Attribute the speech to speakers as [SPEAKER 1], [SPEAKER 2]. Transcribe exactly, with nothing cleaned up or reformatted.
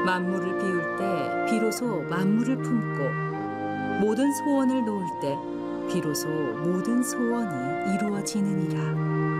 [SPEAKER 1] 만물을 비울 때 비로소 만물을 품고 모든 소원을 놓을 때 비로소 모든 소원이 이루어지느니라.